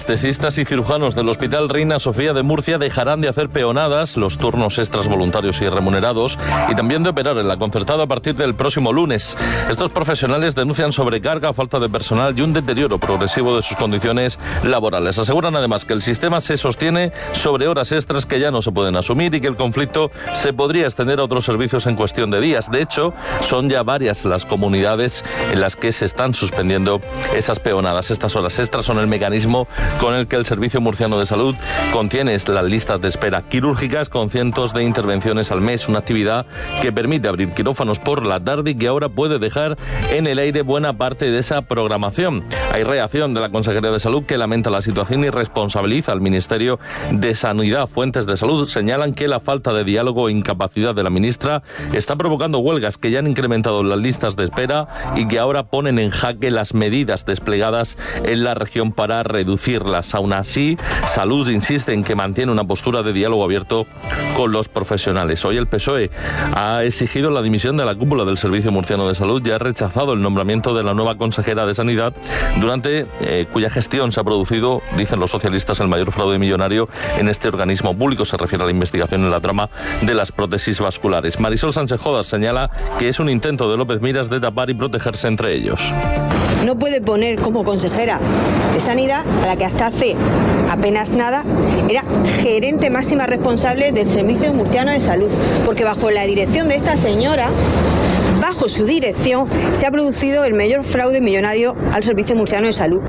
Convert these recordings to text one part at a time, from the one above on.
Anestesistas y cirujanos del Hospital Reina Sofía de Murcia dejarán de hacer peonadas, los turnos extras voluntarios y remunerados, y también de operar en la concertada a partir del próximo lunes. Estos profesionales denuncian sobrecarga, falta de personal y un deterioro progresivo de sus condiciones laborales. Aseguran además que el sistema se sostiene sobre horas extras que ya no se pueden asumir y que el conflicto se podría extender a otros servicios en cuestión de días. De hecho, son ya varias las comunidades en las que se están suspendiendo esas peonadas. Estas horas extras son el mecanismo con el que el Servicio Murciano de Salud contiene las listas de espera quirúrgicas con cientos de intervenciones al mes, una actividad que permite abrir quirófanos por la tarde y que ahora puede dejar en el aire buena parte de esa programación. Hay reacción de la Consejería de Salud que lamenta la situación y responsabiliza al Ministerio de Sanidad. Fuentes de salud señalan que la falta de diálogo e incapacidad de la ministra está provocando huelgas que ya han incrementado las listas de espera y que ahora ponen en jaque las medidas desplegadas en la región para reducirlas. Aún así, Salud insiste en que mantiene una postura de diálogo abierto con los profesionales. Hoy el PSOE ha exigido la dimisión de la cúpula del Servicio Murciano de Salud y ha rechazado el nombramiento de la nueva consejera de Sanidad, durante cuya gestión se ha producido, dicen los socialistas, el mayor fraude millonario en este organismo público. Se refiere a la investigación en la trama de las prótesis vasculares. Marisol Sánchez Jodas señala que es un intento de López Miras de tapar y protegerse entre ellos. No puede poner como consejera de Sanidad a la que hasta hace apenas nada era gerente máxima responsable del Servicio Murciano de Salud, porque bajo la dirección de esta señora, bajo su dirección, se ha producido el mayor fraude millonario al Servicio Murciano de Salud.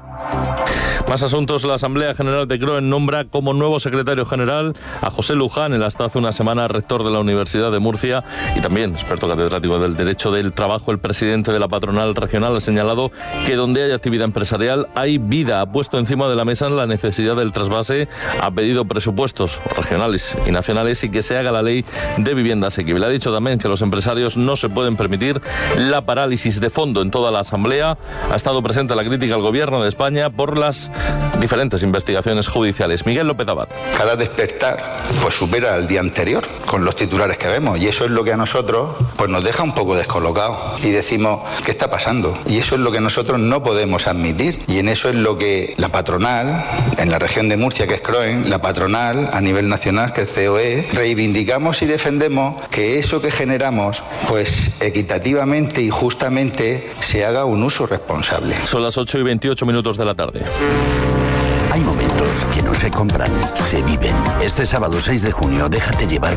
Más asuntos. La Asamblea General de CROEN nombra como nuevo secretario general a José Luján, el hasta hace una semana rector de la Universidad de Murcia y también experto catedrático del Derecho del Trabajo. El presidente de la patronal regional ha señalado que donde hay actividad empresarial hay vida. Ha puesto encima de la mesa la necesidad del trasvase, ha pedido presupuestos regionales y nacionales y que se haga la ley de vivienda asequible. Ha dicho también que los empresarios no se pueden permitir la parálisis de fondo. En toda la Asamblea ha estado presente la crítica al Gobierno de España por las diferentes investigaciones judiciales. Miguel López Abad. Cada despertar pues supera al día anterior con los titulares que vemos, y eso es lo que a nosotros pues nos deja un poco descolocados y decimos ¿qué está pasando? Y eso es lo que nosotros no podemos admitir, y en eso es lo que la patronal en la región de Murcia, que es CROEN, la patronal a nivel nacional, que es COE, reivindicamos y defendemos que eso que generamos pues equitativamente y justamente se haga un uso responsable. Son las 8:28 de la tarde. Hay momentos que no se compran, se viven. Este sábado 6 de junio, déjate llevar